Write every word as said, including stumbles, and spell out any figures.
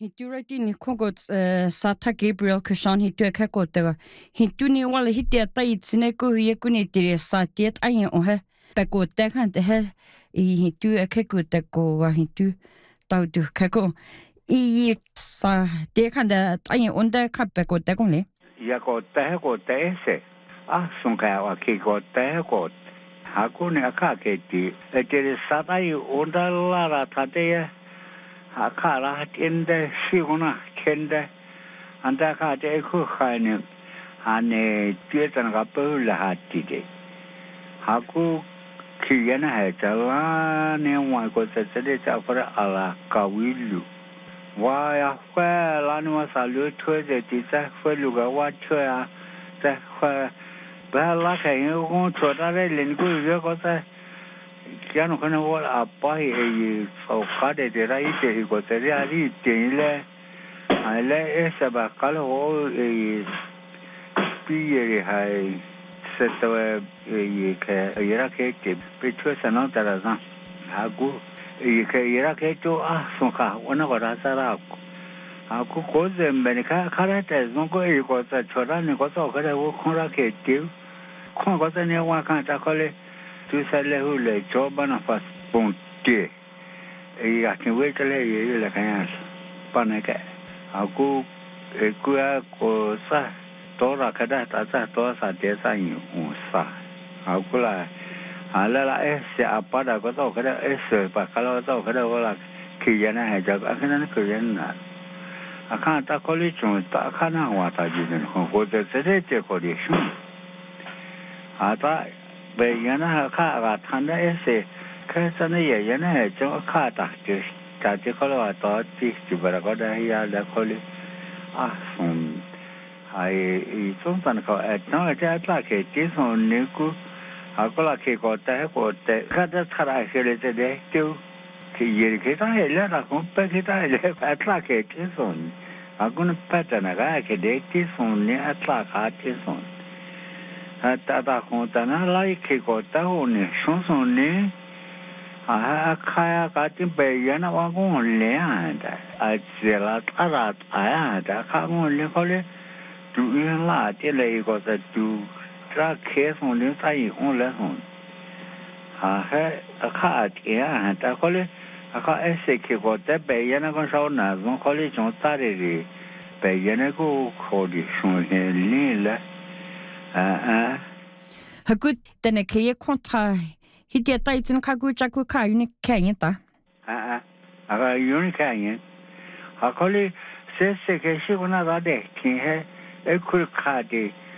Hiturati ni kongots Sata Gabriel Kushan hitu kakotega. Hitu ni wala hitia taitsine ko yekuni tiri satiet ayin ohe. Peko tekan tehe I hitu kakoteko wa hitu tautu kako. I sa tekan da ayin onda ka peko tekon le. Ya ko tehe ko tehe ah sunka wa ki ko tehe ko. Hakune akaketi. E tiri satai onda lara tateya. Akara tende siguna kende anda ka te ku khane ane tietan ka pula hatide haku kiyana ha tala ne wa ko se se ta fara ala kawilu wa ya fa la no salu tue de ti sa fa lu ga wa tue a ta fa ba la ka yo ko chota le len ku yo ko sa ya no kana wala apai e so kade de rai te ko te ri te le ale esa ba kala o e piere hai se to e ke era ke ke pecho sana taraza hagu e ke era ke to ah so ka ona bara sara aku ko ze menika kara te no ko e ko sa chora ni ko so ka wo khora ke te ko ko se ne wa ka ta ko le tu sale hule choba na fas ponte e a que we tele e la cañas paneke aku e kua ko sa tora kada ta sa to sa de sa yu sa aku la ala la e se apada ko to kada e se pa kala to kada wala ki yana ha ja akana ko yana akana ta ko li chon ta akana wa ta ji ne ko ko te te te ko di shu ata be yana ka ga tanda ese ka sana ye yana he jo ka ta je ta je ko la ta ti ji bara ko da ya la ko le ah son ai I son tan ko et no et atla ke ti son ne ku ha ko la ke ko ta ko te ka da thara ke le te de tu ki ye ke ta he la ra ko pe ke ta le atla ke ti son ha ko ne pa ta na ga ke de ti son ne atla ka ti son ta ta conta na lai ke ko ta o ne son son ne a kaya ka tin pe yana wa ko le anda a zela tara a da ka mo le ko le tu yin la ti le ko ta tu tra ke son le ta yi on le son ha he a ka ti a ta ko le a ka ese ke ko ta pe yana ko so na zo ko le chon ta re ri pe yana ko ko di son le le ah Hagut tene keye kontra hitia taitin kagu jaku ka uni kaya ta. Ah ah. Aga uni kaya. Hakoli se se ke shi kuna ga de ki he e kur kha de